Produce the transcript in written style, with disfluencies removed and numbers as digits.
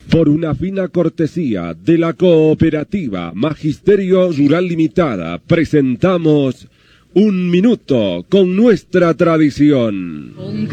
Por una fina cortesía de la Cooperativa Magisterio Rural Limitada, presentamos Un Minuto con nuestra tradición.